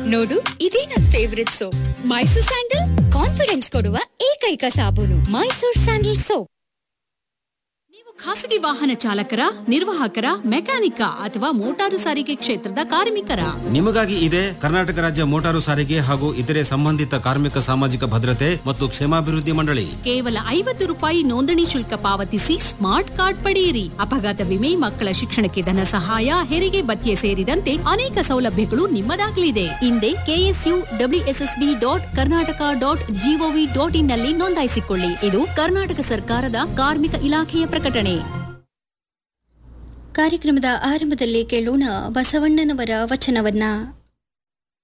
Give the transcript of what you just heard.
ನೋಡು, ಇದೇ ನನ್ favourite soap. Mysore sandal confidence ಕೊಡುವ ಏಕೈಕ ಸಾಬೂನು. Mysore sandal soap. ಖಾಸಗಿ ವಾಹನ ಚಾಲಕರ, ನಿರ್ವಾಹಕರ, ಮೆಕ್ಯಾನಿಕ ಅಥವಾ ಮೋಟಾರು ಸಾರಿಗೆ ಕ್ಷೇತ್ರದ ಕಾರ್ಮಿಕರ? ನಿಮಗಾಗಿ ಇದೆ ಕರ್ನಾಟಕ ರಾಜ್ಯ ಮೋಟಾರು ಸಾರಿಗೆ ಹಾಗೂ ಇತರೆ ಸಂಬಂಧಿತ ಕಾರ್ಮಿಕ ಸಾಮಾಜಿಕ ಭದ್ರತೆ ಮತ್ತು ಕ್ಷೇಮಾಭಿವೃದ್ಧಿ ಮಂಡಳಿ. ಕೇವಲ 50 ರೂಪಾಯಿ ನೋಂದಣಿ ಶುಲ್ಕ ಪಾವತಿಸಿ ಸ್ಮಾರ್ಟ್ ಕಾರ್ಡ್ ಪಡೆಯಿರಿ. ಅಪಘಾತ ವಿಮೆ, ಮಕ್ಕಳ ಶಿಕ್ಷಣಕ್ಕೆ ಧನ ಸಹಾಯ, ಹೆರಿಗೆ ಭತ್ಯೆ ಸೇರಿದಂತೆ ಅನೇಕ ಸೌಲಭ್ಯಗಳು ನಿಮ್ಮದಾಗಲಿದೆ. ಹಿಂದೆ KSUWSSB.Karnataka.gov.in ನಲ್ಲಿ ನೋಂದಾಯಿಸಿಕೊಳ್ಳಿ. ಇದು ಕರ್ನಾಟಕ ಸರ್ಕಾರದ ಕಾರ್ಮಿಕ ಇಲಾಖೆಯ ಪ್ರಕಟಣೆ. ಕಾರ್ಯಕ್ರಮದ ಆರಂಭದಲ್ಲಿ ಕೇಳೋಣ ಬಸವಣ್ಣನವರ ವಚನವನ್ನ.